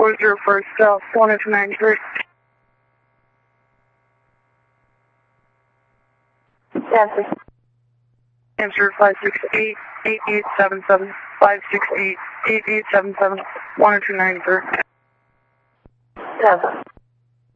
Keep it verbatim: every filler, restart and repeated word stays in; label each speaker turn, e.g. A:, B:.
A: four zero four South, one oh two nine three.
B: Answer.
A: Answer five six eight, eight eight seven seven, five six eight, eight eight seven seven, one oh two nine three.
B: Seven.